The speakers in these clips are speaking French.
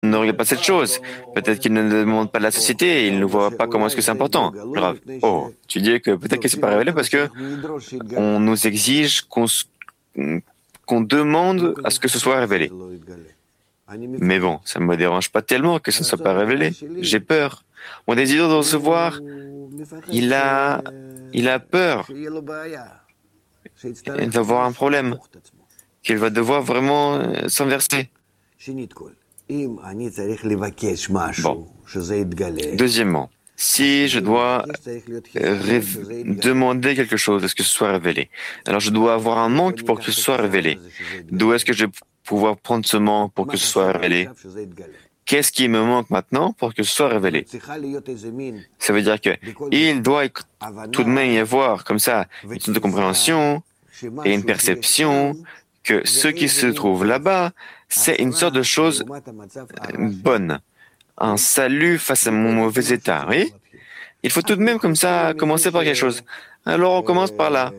ne regarde pas cette chose. Peut-être qu'il ne demande pas de la société et il ne voit pas comment est-ce que c'est important. Le Rav, oh, tu dis que peut-être que c'est pas révélé parce que on nous exige qu'on demande à ce que ce soit révélé. Mais bon, ça ne me dérange pas tellement que ce ne soit pas révélé. J'ai peur. Mon désir de recevoir, il a peur. Il va avoir un problème, qu'il va devoir vraiment s'inverser. Bon. Deuxièmement, si je dois demander quelque chose, est-ce que ce soit révélé? Alors je dois avoir un manque pour que ce soit révélé. D'où est-ce que je vais pouvoir prendre ce manque pour que ce soit révélé? Qu'est-ce qui me manque maintenant pour que ce soit révélé? Ça veut dire que il doit tout de même y avoir comme ça une sorte de compréhension et une perception que ce qui se trouve là-bas, c'est une sorte de chose bonne, un salut face à mon mauvais état, oui? Il faut tout de même comme ça commencer par quelque chose. Alors on commence par là.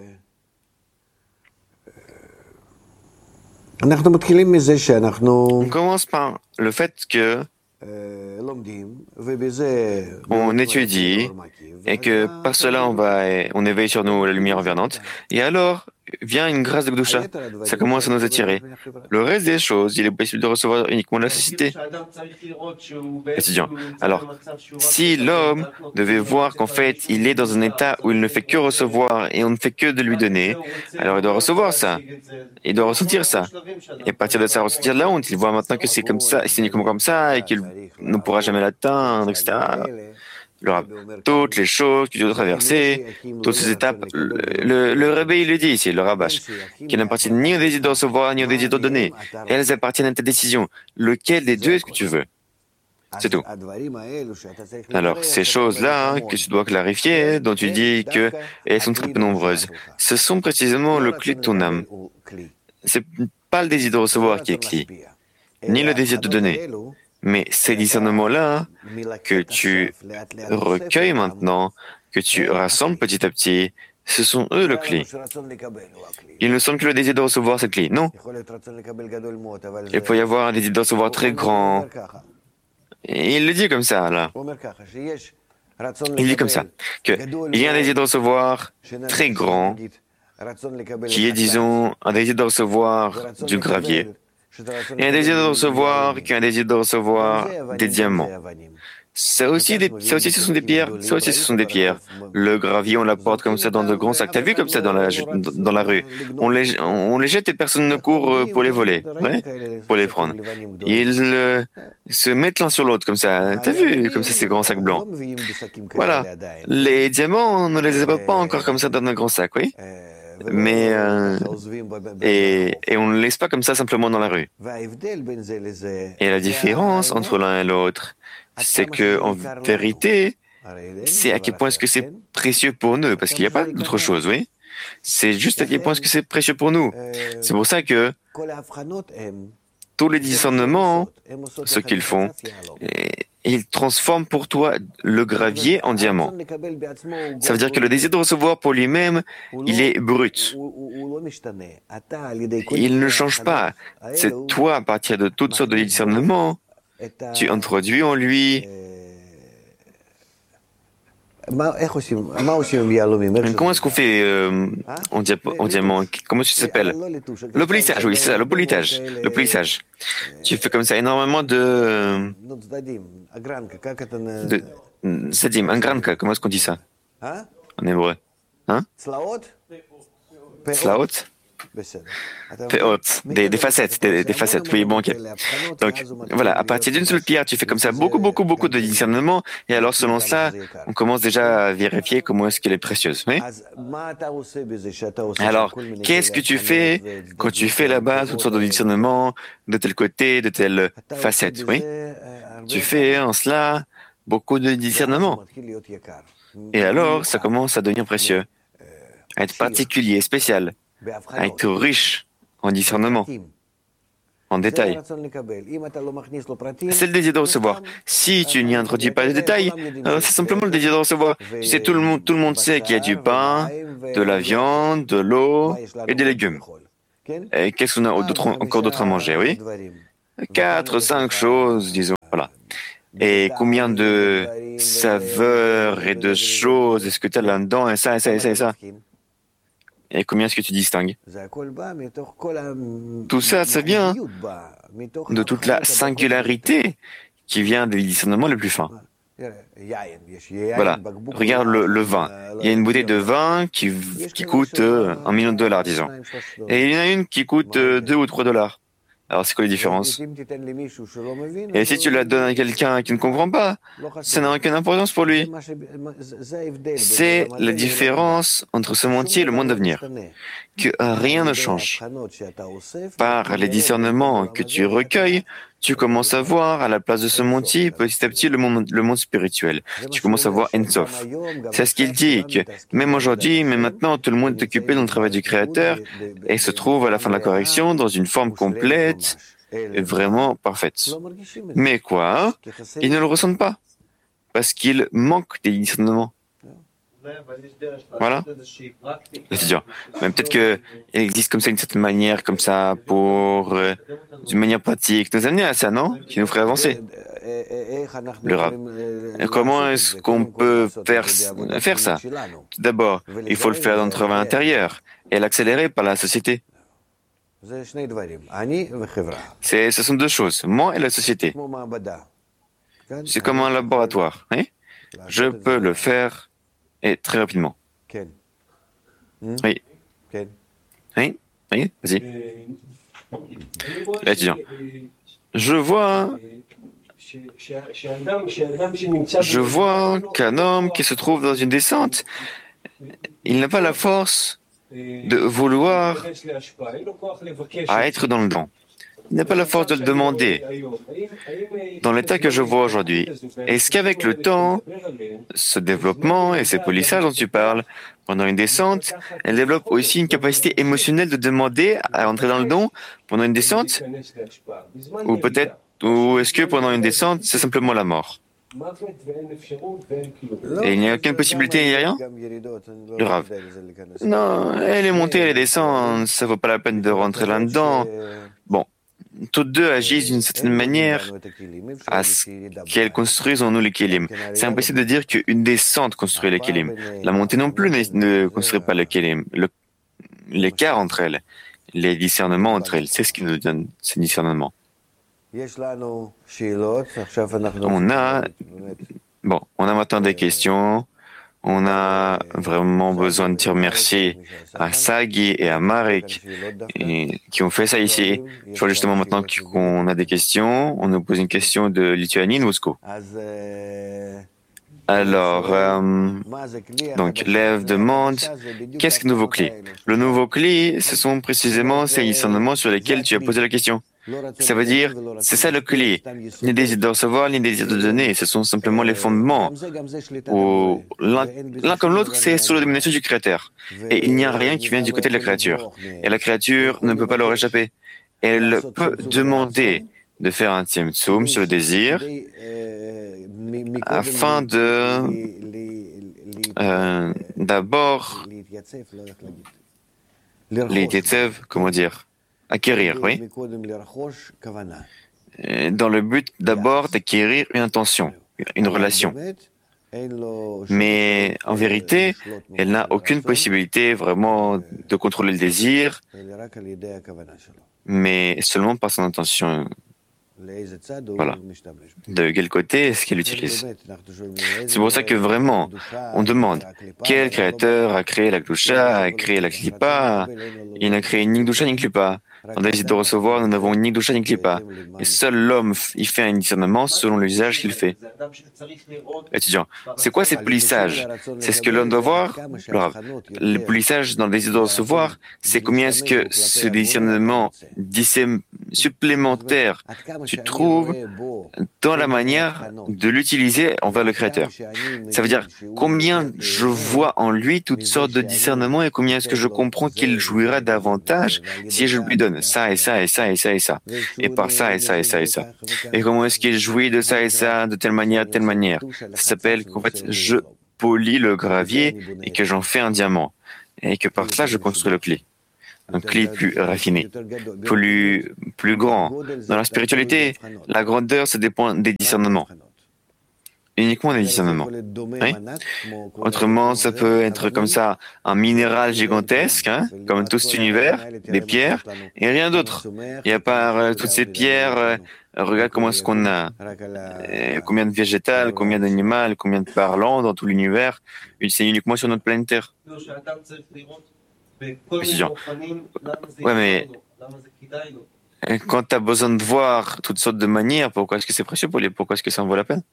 On commence par le fait que on étudie et que par cela on éveille sur nous la lumière environnante. Et alors vient une grâce de Gdusha. Ça commence à nous attirer. Le reste des choses, il est possible de recevoir uniquement de la cécité. Étudiant. Alors, si l'homme devait voir qu'en fait, il est dans un état où il ne fait que recevoir et on ne fait que de lui donner, alors il doit recevoir ça. Il doit ressentir ça. Et à partir de ça, ressentir de la honte, il voit maintenant que c'est comme ça, c'est uniquement comme ça et qu'il ne pourra jamais l'atteindre, etc. Toutes les choses qu'il doit traverser, toutes ces étapes, le Rebbe, il le dit ici, le Rabash, qui n'appartiennent ni au désir de recevoir, ni au désir de donner. Elles appartiennent à ta décision. Lequel des deux est-ce que tu veux? C'est tout. Alors, ces choses-là que tu dois clarifier, dont tu dis qu'elles sont très peu nombreuses, ce sont précisément le clé de ton âme. C'est pas le désir de recevoir qui est clé, ni le désir de donner. Mais ces discernements-là que tu recueilles maintenant, que tu rassembles petit à petit, ce sont eux le clé. Il ne semble que le désir de recevoir cette clé. Non. Il peut y avoir un désir de recevoir très grand. Et il le dit comme ça, là. Il dit comme ça, qu'il y a un désir de recevoir très grand, qui est, disons, un désir de recevoir du gravier. Et un désir de recevoir, qui a un désir de recevoir des diamants. Ça aussi, ce sont des pierres. Ça aussi, ce sont des pierres. Le gravier, on l'apporte comme ça dans de grands sacs. T'as vu comme ça dans la rue? On les jette et personne ne court pour les voler, ouais? Pour les prendre. Ils se mettent l'un sur l'autre comme ça. T'as vu comme ça ces grands sacs blancs? Voilà. Les diamants, on ne les apporte pas encore comme ça dans un grand sac, oui? Mais et on ne le laisse pas comme ça simplement dans la rue. Et la différence entre l'un et l'autre, c'est que en vérité, c'est à quel point est-ce que c'est précieux pour nous, parce qu'il n'y a pas d'autre chose, oui. C'est juste à quel point est-ce que c'est précieux pour nous. C'est pour ça que tous les discernements, ce qu'ils font, ils transforment pour toi le gravier en diamant. Ça veut dire que le désir de recevoir pour lui-même, il est brut. Il ne change pas. C'est toi, à partir de toutes sortes de discernements, tu introduis en lui. Comment est-ce qu'on fait en diamant? Comment ça s'appelle? Le polissage, oui, c'est ça, le polissage. Le polissage. Tu fais comme ça énormément de sadim, angranka, comment est-ce qu'on dit ça en hébreu? Hein? Slaot? Des facettes, des facettes, oui, bon, ok. Donc, voilà, à partir d'une seule pierre, tu fais comme ça beaucoup de discernement, et alors, selon cela, on commence déjà à vérifier comment est-ce qu'elle est précieuse, oui? Alors, qu'est-ce que tu fais quand tu fais là-bas toutes sortes de discernements, de tel côté, de telle facette, oui? Tu fais en cela beaucoup de discernement. Et alors, ça commence à devenir précieux, à être particulier, spécial, à être riche en discernement, en détail. C'est le désir de recevoir. Si tu n'y introduis pas de détails, c'est simplement le désir de recevoir. Tu sais, tout le monde sait qu'il y a du pain, de la viande, de l'eau et des légumes. Et qu'est-ce qu'on a encore d'autre à manger, oui? 4, 5 choses, disons. et combien de saveurs et de choses est-ce que tu as là-dedans, et ça, et ça, et ça, et ça. Et combien est-ce que tu distingues? Tout ça, ça vient de toute la singularité qui vient des discernements les plus fins. Voilà, regarde le vin. Il y a une bouteille de vin qui coûte $1 million, disons. Et il y en a une qui coûte $2 ou $3. Alors, c'est quoi les différences? Et si tu la donnes à quelqu'un qui ne comprend pas, ça n'a aucune importance pour lui. C'est la différence entre ce monde et le monde à venir, que rien ne change. Par les discernements que tu recueilles, tu commences à voir, à la place de ce monde-ci, petit à petit, le monde spirituel. Tu commences à voir Ensof. C'est ce qu'il dit, que même aujourd'hui, même maintenant, tout le monde est occupé dans le travail du Créateur et se trouve à la fin de la correction dans une forme complète et vraiment parfaite. Mais quoi? Ils ne le ressentent pas, parce qu'il manque des discernements. Voilà. C'est-à-dire, mais peut-être qu'il existe comme ça une certaine manière, comme ça, pour, d'une manière pratique, nous amener à ça, non? Qui nous ferait avancer. Le rap. Et comment est-ce qu'on peut faire ça? Tout d'abord, il faut le faire dans notre travail intérieur et l'accélérer par la société. Ce sont deux choses, moi et la société. C'est comme un laboratoire. Hein? Je peux le faire et très rapidement. Oui. Oui, oui, vas-y. L'étudiant. Je vois qu'un homme qui se trouve dans une descente, il n'a pas la force de vouloir à être dans le don. Il n'a pas la force de le demander. Dans l'état que je vois aujourd'hui, est-ce qu'avec le temps, ce développement et ces polissages dont tu parles, pendant une descente, elle développe aussi une capacité émotionnelle de demander à entrer dans le don pendant une descente? Ou peut-être, ou est-ce que pendant une descente, c'est simplement la mort? Et il n'y a aucune possibilité, il n'y a rien? Grave. Non, elle est montée, elle est descente, ça vaut pas la peine de rentrer là-dedans. Bon. Toutes deux agissent d'une certaine manière à ce qu'elles construisent en nous les kélim. C'est impossible de dire qu'une descente construit les kélim. La montée non plus ne construit pas le kélim. L'écart entre elles, les discernements entre elles, c'est ce qui nous donne ces discernements. On a maintenant des questions. On a vraiment besoin de dire merci à Sagi et à Marek qui ont fait ça ici. Je vois justement maintenant qu'on a des questions. On nous pose une question de Lituanie, de Moscou. Alors, donc, Lev demande, qu'est-ce que le nouveau cli? Le nouveau cli, ce sont précisément ces discernements sur lesquels tu as posé la question. Ça veut dire, c'est ça le cli. Ni désir de recevoir, ni désir de donner. Ce sont simplement les fondements. L'un comme l'autre, c'est sous la domination du Créateur. Et il n'y a rien qui vient du côté de la créature. Et la créature ne peut pas leur échapper. Elle peut demander de faire un tzimtzum sur le désir afin de d'abord les tietzev, comment dire, acquérir, oui, dans le but d'abord d'acquérir une intention, une relation. Mais en vérité, elle n'a aucune possibilité vraiment de contrôler le désir, mais seulement par son intention. Voilà. De quel côté est-ce qu'il utilise? C'est pour ça que vraiment, on demande quel créateur a créé la Gdusha, a créé la Klipa? Il n'a créé ni Gdusha ni Klipa. Dans le désir de recevoir, nous n'avons ni Gdusha ni Klipa. Et seul l'homme, il fait un discernement selon l'usage qu'il fait. Étudiant, c'est quoi ces polissages? C'est ce que l'homme doit voir? Le polissage dans le désir de recevoir, c'est combien est-ce que ce discernement supplémentaire tu trouves dans la manière de l'utiliser envers le Créateur. Ça veut dire combien je vois en lui toutes sortes de discernements et combien est-ce que je comprends qu'il jouira davantage si je lui donne ça et ça et ça et ça et ça et par ça et ça et ça et ça. Et comment est-ce qu'il jouit de ça et ça de telle manière, telle manière. Ça s'appelle qu'en fait je polis le gravier et que j'en fais un diamant et que par cela je construis le clé. Un clé plus raffiné, plus grand. Dans la spiritualité, la grandeur, ça dépend des discernements. uniquement des discernements. Oui. Autrement, ça peut être comme ça, un minéral gigantesque, hein, comme tout cet univers, des pierres, et rien d'autre. Et à part toutes ces pierres, regarde comment est-ce qu'on a, combien de végétales, combien d'animaux, combien de parlants dans tout l'univers, c'est uniquement sur notre planète Terre. Précision. Ouais, mais quand tu as besoin de voir toutes sortes de manières, pourquoi est-ce que c'est précieux pour lui? Pourquoi est-ce que ça en vaut la peine?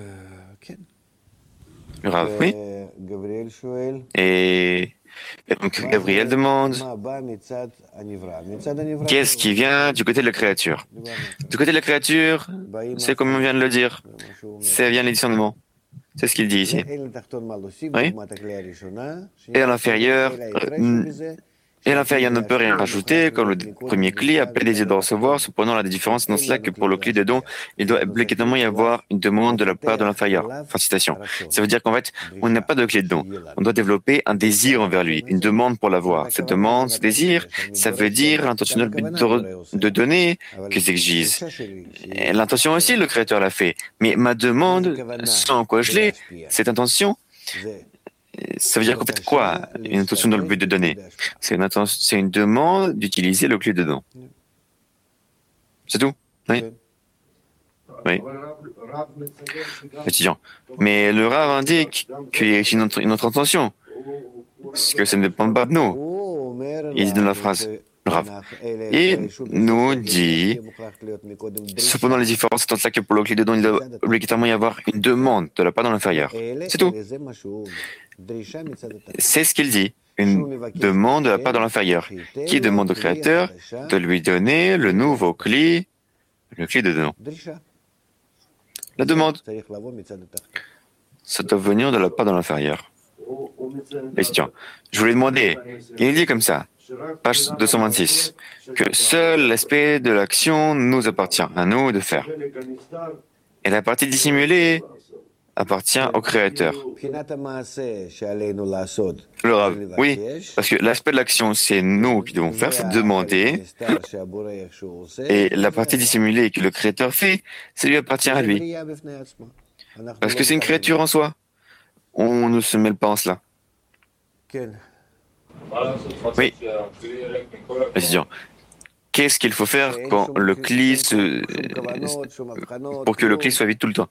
Grave, oui. Et donc Gabriel demande, qu'est-ce qui vient du côté de la créature? Du côté de la créature, c'est comme on vient de le dire, ça vient les discernements. C'est ce qu'il dit ici. Oui. Et à l'inférieur, ne peut rien rajouter, comme le premier cli appelle les de recevoir. Cependant, la différence dans cela que pour le cli de don, il doit obligatoirement y avoir une demande de la part de l'inférieur. Fin citation. Ça veut dire qu'en fait, on n'a pas de clé de don. On doit développer un désir envers lui, une demande pour l'avoir. Cette demande, ce désir, ça veut dire l'intentionnel but de donner que s'exige. L'intention aussi, le Créateur l'a fait. Mais ma demande, sans quoi je l'ai, cette intention, ça veut dire qu'en fait quoi, une intention dans le but de donner? C'est une demande d'utiliser le clé de don. C'est tout? Oui. Oui. Étudiant. Mais le Rav indique qu'il y a une autre intention. Que ça ne dépend pas de nous. Il dit dans la phrase, le Rav. Il nous dit, cependant les différences étant là que pour le clé de don, il doit obligatoirement y avoir une demande de la part de l'inférieur. C'est tout. C'est ce qu'il dit, une demande de la part de l'inférieur, qui demande au Créateur de lui donner le nouveau clé, le clé de don. La demande, ça doit venir de la part de l'inférieur. Question. Je voulais demander, il dit comme ça, page 226, que seul l'aspect de l'action nous appartient, à nous de faire. Et la partie dissimulée appartient au Créateur. Le Rav, oui, parce que l'aspect de l'action, c'est nous qui devons faire, c'est demander. Et la partie dissimulée que le Créateur fait, ça lui appartient à lui. Parce que c'est une créature en soi. On ne se mêle pas en cela. Oui. Précision. Qu'est-ce qu'il faut faire quand le cli pour que le cli soit vide tout le temps?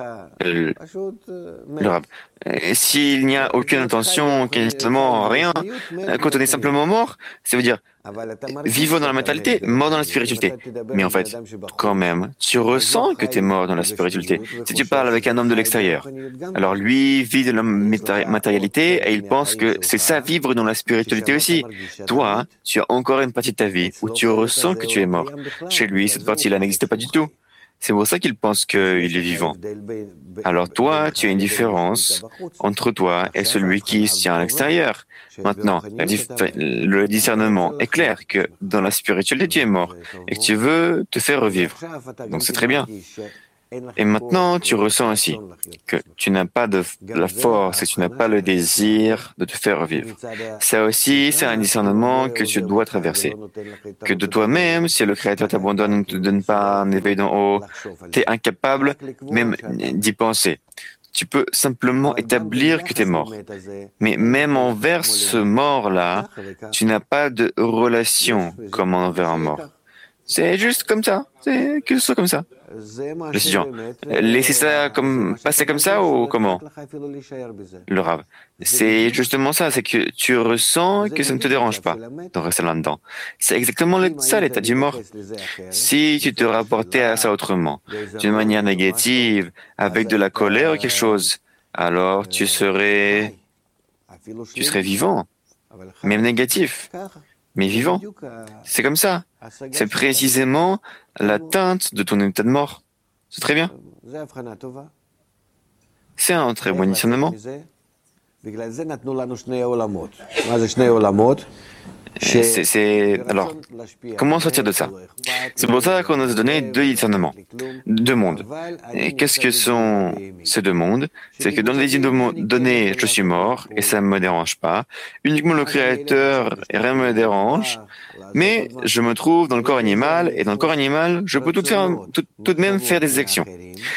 Le Rav. S'il n'y a aucune intention, quasiment rien, quand on est simplement mort, ça veut dire vivant dans la mentalité, mort dans la spiritualité. Mais en fait, quand même, tu ressens que tu es mort dans la spiritualité. Si tu parles avec un homme de l'extérieur, alors lui vit de la matérialité et il pense que c'est ça vivre dans la spiritualité aussi. Toi, tu as encore une partie de ta vie où tu ressens que tu es mort. Chez lui, cette partie-là n'existe pas du tout. C'est pour ça qu'il pense qu'il est vivant. Alors toi, tu as une différence entre toi et celui qui se tient à l'extérieur. Maintenant, le discernement est clair que dans la spiritualité, tu es mort et que tu veux te faire revivre. Donc c'est très bien. Et maintenant, tu ressens aussi que tu n'as pas de la force et tu n'as pas le désir de te faire revivre. Ça aussi, c'est un discernement que tu dois traverser. Que de toi-même, si le Créateur t'abandonne, ne te donne pas un éveil d'en haut, tu es incapable même d'y penser. Tu peux simplement établir que tu es mort. Mais même envers ce mort-là, tu n'as pas de relation comme envers un mort. C'est juste comme ça. C'est que ce soit comme ça. L'étudiant. Laisser ça passer comme ça ou comment? Le Rav. C'est justement ça, c'est que tu ressens que ça ne te dérange pas de rester là-dedans. C'est exactement ça l'état du mort. Si tu te rapportais à ça autrement, d'une manière négative, avec de la colère ou quelque chose, alors tu serais vivant, même négatif, mais vivant. C'est comme ça. C'est précisément l'atteinte de ton état de mort. C'est très bien. C'est un très bon discernement. Alors, comment sortir de ça? C'est pour ça qu'on nous a donné deux discernements, deux mondes. Et qu'est-ce que sont ces deux mondes? C'est que dans les données, je suis mort et ça ne me dérange pas. Uniquement le Créateur, rien ne me dérange. Mais je me trouve dans le corps animal et dans le corps animal, je peux tout de même faire des actions.